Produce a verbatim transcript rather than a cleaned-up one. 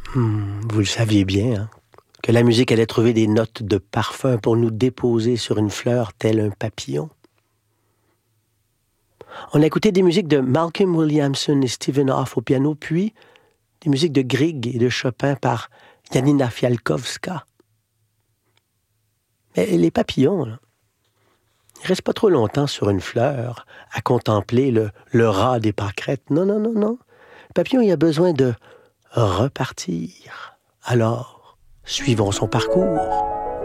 Hmm, vous le saviez bien, hein, que la musique allait trouver des notes de parfum pour nous déposer sur une fleur tel un papillon. On a écouté des musiques de Malcolm Williamson et Stephen Hoff au piano, puis des musiques de Grieg et de Chopin par Janina Fialkowska. Mais les papillons, là, ils ne restent pas trop longtemps sur une fleur à contempler le, le ras des pâquerettes. Non, non, non, non. Le papillon, il a besoin de repartir. Alors, suivons son parcours.